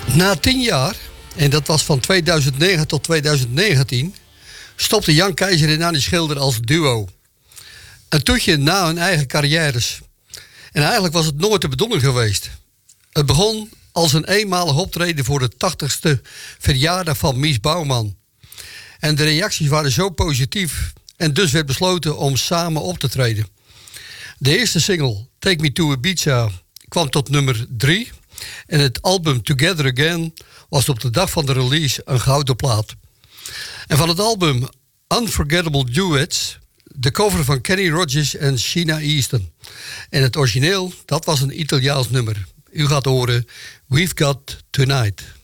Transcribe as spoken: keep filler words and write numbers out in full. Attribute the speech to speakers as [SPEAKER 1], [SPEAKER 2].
[SPEAKER 1] Na tien jaar, en dat was van tweeduizend negen tot tweeduizend negentien... stopte Jan Keizer en Annie Schilder als duo. Een toetje na hun eigen carrières. En eigenlijk was het nooit de bedoeling geweest. Het begon als een eenmalig optreden voor de tachtigste verjaardag van Mies Bouwman. En de reacties waren zo positief en dus werd besloten om samen op te treden. De eerste single, Take Me to Ibiza, kwam tot nummer drie. En het album Together Again was op de dag van de release een gouden plaat. En van het album Unforgettable Duets, de cover van Kenny Rogers en Sheena Easton. En het origineel, dat was een Italiaans nummer. U gaat horen We've Got Tonight.